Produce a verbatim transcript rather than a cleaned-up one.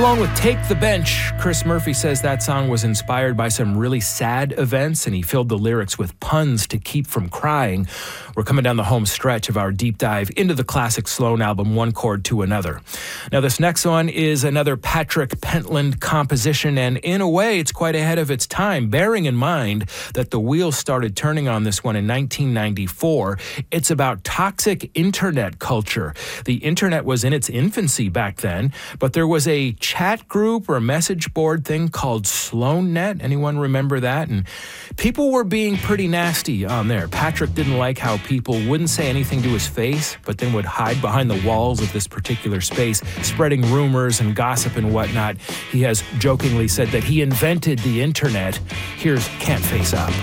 Along with Take the Bench, Chris Murphy says that song was inspired by some really sad events, and he filled the lyrics with puns to keep from crying. We're coming down the home stretch of our deep dive into the classic Sloan album, One Chord to Another. Now, this next one is another Patrick Pentland composition, and in a way, it's quite ahead of its time, bearing in mind that the wheels started turning on this one in nineteen ninety-four. It's about toxic internet culture. The internet was in its infancy back then, but there was a chat group or a message board thing called SloanNet. Anyone remember that? And people were being pretty nasty on there. Patrick didn't like how people wouldn't say anything to his face, but then would hide behind the walls of this particular space, spreading rumors and gossip and whatnot. He has jokingly said that he invented the internet. Here's Can't Face Up.